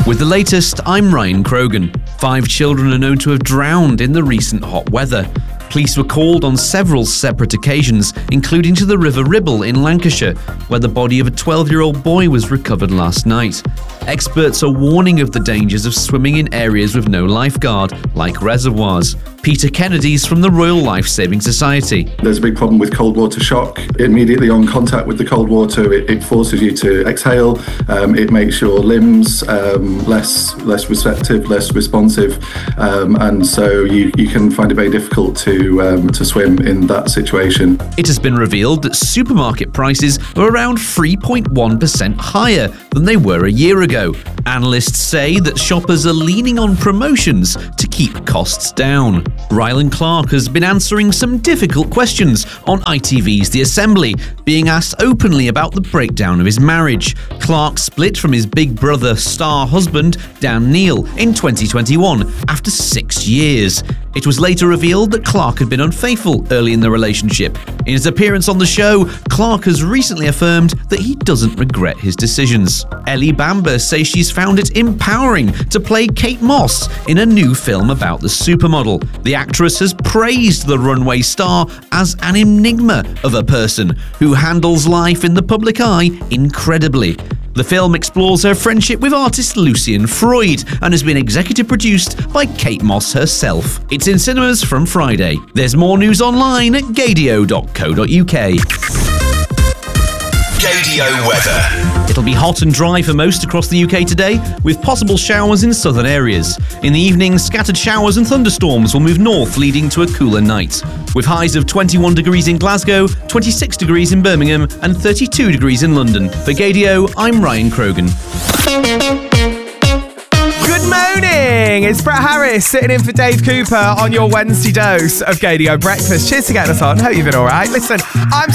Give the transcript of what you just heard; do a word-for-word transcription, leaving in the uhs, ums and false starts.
With the latest, I'm Ryan Krogan. Five children are known to have drowned in the recent hot weather. Police were called on several separate occasions, including to the River Ribble in Lancashire, where the body of a twelve-year-old boy was recovered last night. Experts are warning of the dangers of swimming in areas with no lifeguard, like reservoirs. Peter Kennedy's from the Royal Life Saving Society. There's a big problem with cold water shock. Immediately on contact with the cold water, it, it forces you to exhale. Um, it makes your limbs um, less less receptive, less responsive, um, and so you, you can find it very difficult to um, to swim in that situation. It has been revealed that supermarket prices are around three point one percent higher than they were a year ago. Analysts say that shoppers are leaning on promotions to keep costs down. Rylan Clark has been answering some difficult questions on I T V's The Assembly, being asked openly about the breakdown of his marriage. Clark split from his Big Brother star husband, Dan Neil, in twenty twenty-one after six years. It was later revealed that Clark had been unfaithful early in the relationship. In his appearance on the show, Clark has recently affirmed that he doesn't regret his decisions. Ellie Bamber says she's found it empowering to play Kate Moss in a new film about the supermodel. The actress has praised the runway star as an enigma of a person who handles life in the public eye incredibly. The film explores her friendship with artist Lucian Freud and has been executive produced by Kate Moss herself. It's in cinemas from Friday. There's more news online at gadio dot co dot uk. Gadio weather. It'll be hot and dry for most across the U K today, with possible showers in southern areas. In the evening, scattered showers and thunderstorms will move north, leading to a cooler night. With highs of twenty-one degrees in Glasgow, twenty-six degrees in Birmingham, and thirty-two degrees in London. For Gadio, I'm Ryan Krogan. Good morning! It's Brett Harris sitting in for Dave Cooper on your Wednesday dose of Gadio Breakfast. Cheers to getting us on. Hope you've been all right. Listen, I'm